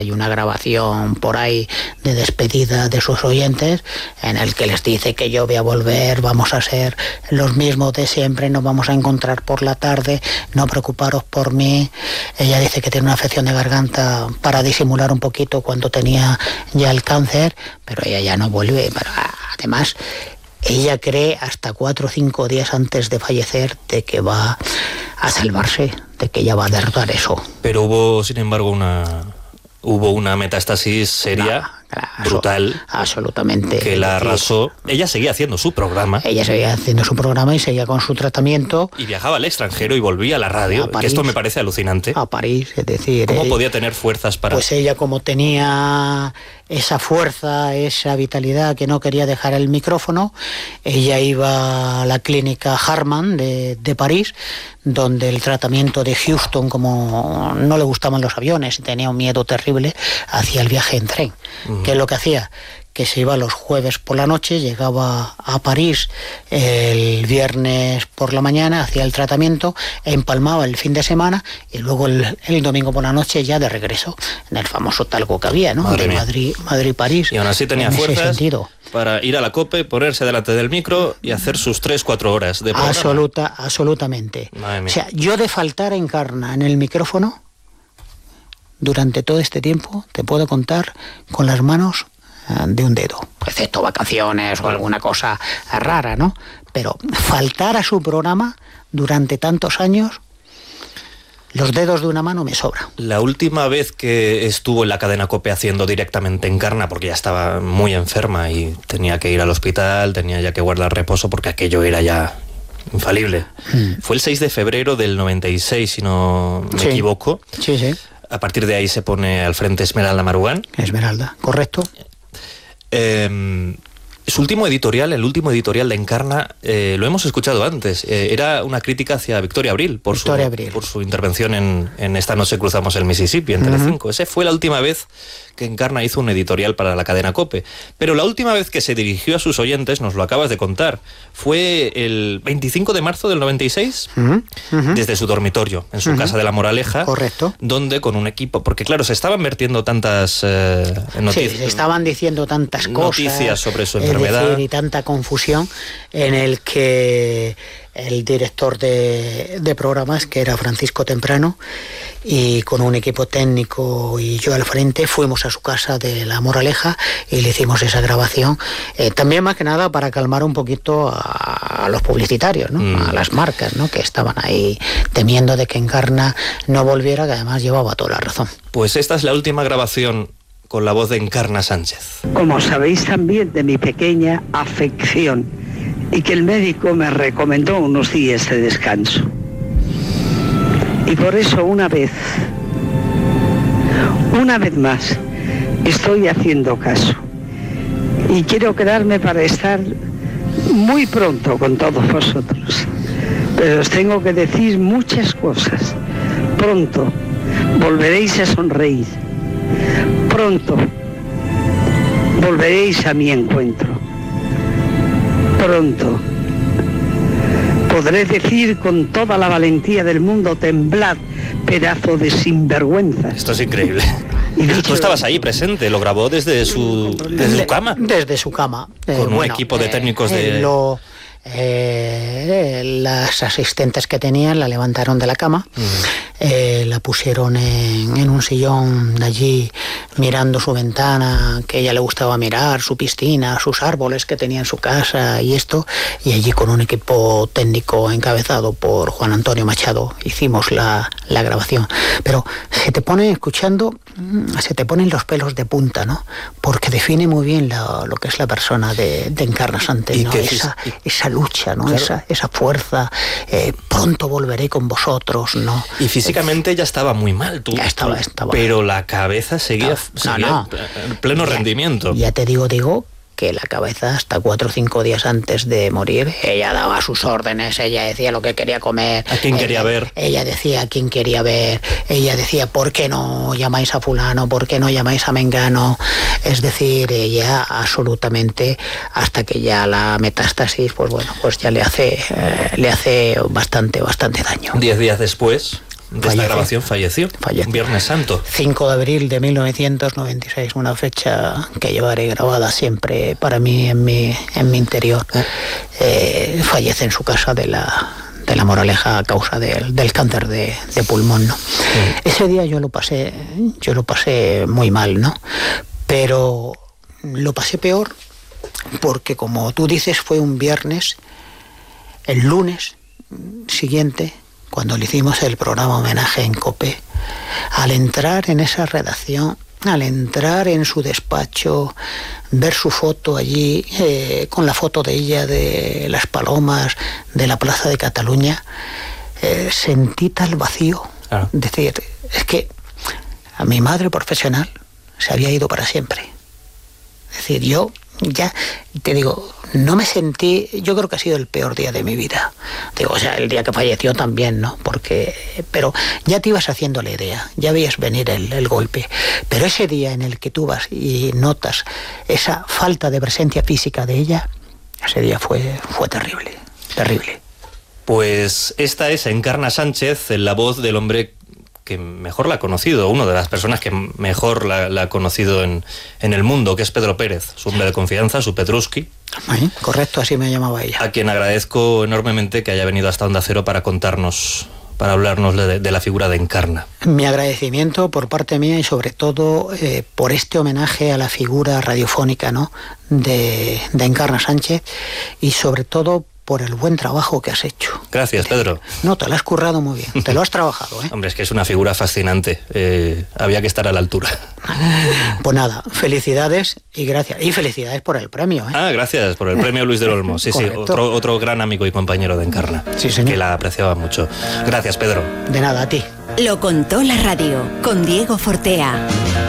Hay una grabación por ahí de despedida de sus oyentes en el que les dice que yo voy a volver, vamos a ser los mismos de siempre, nos vamos a encontrar por la tarde, no preocuparos por mí. Ella dice que tiene una afección de garganta para disimular un poquito cuando tenía ya el cáncer, pero ella ya no vuelve. Pero además, ella cree hasta 4 o 5 días antes de fallecer de que va a salvarse, de que ella va a derrotar eso. Pero hubo, sin embargo, una metástasis seria, brutal, absolutamente, que la arrasó. Ella seguía haciendo su programa. Ella seguía haciendo su programa y seguía con su tratamiento. Y viajaba al extranjero y volvía a la radio, que esto me parece alucinante. A París, es decir... ¿Cómo podía tener fuerzas para...? Pues ella, como tenía esa fuerza, esa vitalidad, que no quería dejar el micrófono, ella iba a la clínica Harman de París, donde el tratamiento de Houston, como no le gustaban los aviones y tenía un miedo terrible, hacía el viaje en tren. ¿Qué es lo que hacía? Que se iba los jueves por la noche, llegaba a París el viernes por la mañana, hacía el tratamiento, empalmaba el fin de semana y luego el domingo por la noche ya de regreso, en el famoso talgo que había, ¿no? De Madrid-París. Y aún así tenía fuerzas para ir a la COPE, ponerse delante del micro y hacer sus 3-4 horas de programa. Absolutamente. O sea, yo de faltar a Encarna en el micrófono, durante todo este tiempo, te puedo contar con las manos de un dedo, excepto vacaciones o alguna cosa rara, ¿no? Pero faltar a su programa durante tantos años, los dedos de una mano me sobra. La última vez que estuvo en la cadena COPE haciendo directamente Encarna, porque ya estaba muy enferma y tenía que ir al hospital, tenía ya que guardar reposo porque aquello era ya infalible. Fue el 6 de febrero del 96, si no me equivoco. Sí. A partir de ahí se pone al frente Esmeralda Marugán. Esmeralda, correcto. Su último editorial, el último editorial de Encarna, lo hemos escuchado antes, era una crítica hacia Victoria Abril por su intervención en Esta noche cruzamos el Mississippi en Telecinco. Esa fue la última vez que Encarna hizo un editorial para la cadena COPE. Pero la última vez que se dirigió a sus oyentes, nos lo acabas de contar, fue el 25 de marzo del 96, desde su dormitorio, en su casa de La Moraleja. Correcto. Donde con un equipo, porque claro, se estaban vertiendo tantas noticias. Sí, se estaban diciendo tantas noticias sobre su enfermedad. Y tanta confusión, en el que el director de programas, que era Francisco Temprano, y con un equipo técnico y yo al frente, fuimos a su casa de La Moraleja y le hicimos esa grabación, también más que nada para calmar un poquito a los publicitarios, ¿no? A las marcas, ¿no? Que estaban ahí temiendo de que Encarna no volviera, que además llevaba toda la razón. Pues esta es la última grabación con la voz de Encarna Sánchez. Como sabéis también de mi pequeña afección y que el médico me recomendó unos días de descanso. Y por eso una vez más, estoy haciendo caso. Y quiero quedarme para estar muy pronto con todos vosotros. Pero os tengo que decir muchas cosas. Pronto volveréis a sonreír. Pronto volveréis a mi encuentro. Pronto podré decir con toda la valentía del mundo: temblad, pedazo de sinvergüenza. Esto es increíble. Y tú estabas ahí presente, lo grabó desde su cama. Desde su cama. Con un equipo de técnicos las asistentes que tenían la levantaron de la cama, la pusieron en un sillón de allí, mirando su ventana, que a ella le gustaba mirar, su piscina, sus árboles que tenía en su casa y esto, y allí con un equipo técnico encabezado por Juan Antonio Machado hicimos la grabación. Pero se te pone escuchando, se te ponen los pelos de punta, ¿no? Porque define muy bien lo que es la persona de Encarna Sánchez, ¿no? Esa lucha, ¿no? Claro. Esa fuerza, pronto volveré con vosotros, ¿no? Y físicamente ya estaba muy mal, tú. Ya estaba. Pero la cabeza seguía en pleno rendimiento. Ya te digo que la cabeza, hasta 4 o 5 días antes de morir, ella daba sus órdenes, ella decía lo que quería comer. ¿A quién quería ver? Ella decía a quién quería ver, ella decía ¿por qué no llamáis a fulano? ¿Por qué no llamáis a mengano? Es decir, ella absolutamente, hasta que ya la metástasis, pues bueno, pues ya le hace bastante daño. 10 días después, esta grabación falleció. Un Viernes Santo. 5 de abril de 1996, una fecha que llevaré grabada siempre para mí en mi interior. Fallece en su casa de la Moraleja a causa del cáncer de pulmón, ¿no? Ese día yo lo pasé muy mal, ¿no? Pero lo pasé peor porque, como tú dices, fue un viernes. El lunes siguiente, cuando le hicimos el programa homenaje en COPE, al entrar en esa redacción, al entrar en su despacho, ver su foto allí, con la foto de ella, de las palomas, de la Plaza de Cataluña, sentí tal vacío. Claro. Decir, es que a mi madre profesional se había ido para siempre. Es decir, yo ya te digo, no me sentí, yo creo que ha sido el peor día de mi vida. Digo, o sea, el día que falleció también, ¿no? Pero ya te ibas haciendo la idea, ya veías venir el golpe. Pero ese día en el que tú vas y notas esa falta de presencia física de ella, ese día fue terrible, terrible. Pues esta es Encarna Sánchez, la voz del hombre que mejor la ha conocido, una de las personas que mejor la ha conocido en el mundo, que es Pedro Pérez, su hombre de confianza, su Petruski. Correcto, así me llamaba ella. A quien agradezco enormemente que haya venido hasta Onda Cero para contarnos, para hablarnos de la figura de Encarna. Mi agradecimiento por parte mía y sobre todo por este homenaje a la figura radiofónica, ¿no?, de Encarna Sánchez, y sobre todo por el buen trabajo que has hecho. Gracias, Pedro. No, te lo has currado muy bien, te lo has trabajado, ¿eh? Hombre, es que es una figura fascinante, había que estar a la altura. Pues nada, felicidades y gracias. Y felicidades por el premio, ¿eh? Gracias por el premio Luis del Olmo. Sí, Correcto. Sí, otro gran amigo y compañero de Encarna. Sí, señor. Que la apreciaba mucho. Gracias, Pedro. De nada, a ti. Lo contó la radio, con Diego Fortea.